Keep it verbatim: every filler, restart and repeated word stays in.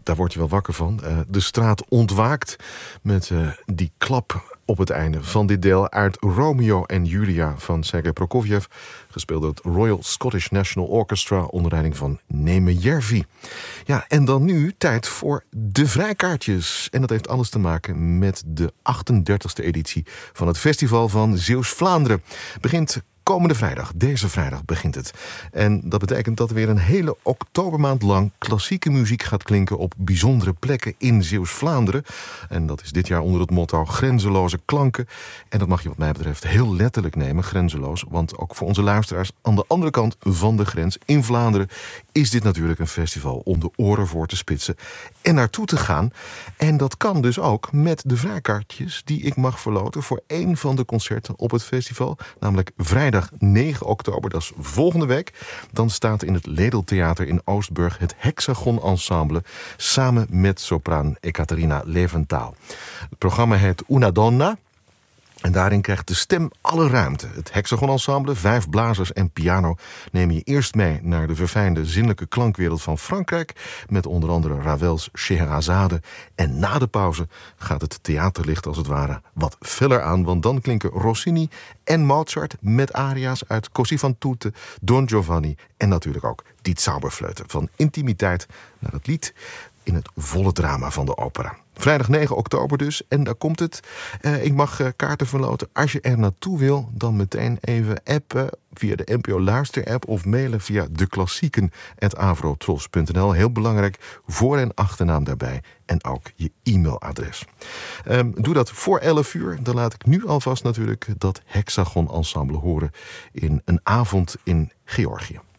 daar word je wel wakker van. Uh, de straat ontwaakt met uh, die klap op het einde van dit deel uit Romeo en Julia van Sergei Prokofjev, gespeeld door het Royal Scottish National Orchestra onder leiding van Neeme Järvi. Ja, en dan nu tijd voor de vrijkaartjes. En dat heeft alles te maken met de achtendertigste editie van het Festival van Zeeuws-Vlaanderen. Begint komende vrijdag, deze vrijdag begint het. En dat betekent dat er weer een hele oktobermaand lang klassieke muziek gaat klinken op bijzondere plekken in Zeeuws-Vlaanderen. En dat is dit jaar onder het motto Grenzeloze klanken. En dat mag je wat mij betreft heel letterlijk nemen, grenzeloos. Want ook voor onze luisteraars aan de andere kant van de grens in Vlaanderen is dit natuurlijk een festival om de oren voor te spitsen en naartoe te gaan. En dat kan dus ook met de vrijkaartjes die ik mag verloten voor één van de concerten op het festival, namelijk vrijdag negen oktober, dat is volgende week. Dan staat in het Ledeltheater in Oostburg het Hexagon Ensemble samen met sopraan Ekaterina Leventhal. Het programma heet Una Donna. En daarin krijgt de stem alle ruimte. Het Hexagon Ensemble, vijf blazers en piano nemen je eerst mee naar de verfijnde zinnelijke klankwereld van Frankrijk, met onder andere Ravels Scheherazade. En na de pauze gaat het theaterlicht als het ware wat feller aan, want dan klinken Rossini en Mozart met aria's uit Così fan tutte, Don Giovanni en natuurlijk ook die Zauberflöte. Van intimiteit naar het lied in het volle drama van de opera. Vrijdag negen oktober dus, en daar komt het. Uh, ik mag uh, kaarten verloten. Als je er naartoe wil, dan meteen even appen via de N P O Luister-app of mailen via deklassieken at avrotros punt n l. Heel belangrijk, voor- en achternaam daarbij en ook je e-mailadres. Um, doe dat voor elf uur. Dan laat ik nu alvast natuurlijk dat Hexagon Ensemble horen in een avond in Georgië.